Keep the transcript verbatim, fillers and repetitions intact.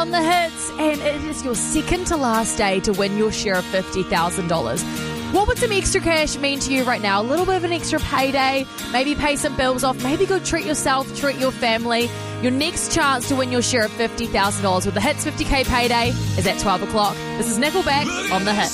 On the hits, and it is your second to last day to win your share of fifty thousand dollars. What would some extra cash mean to you right now? A little bit of an extra payday, maybe pay some bills off, maybe go treat yourself, treat your family. Your next chance to win your share of fifty thousand dollars with the Hits fifty K payday is at twelve o'clock. This is Nickelback on the Hits.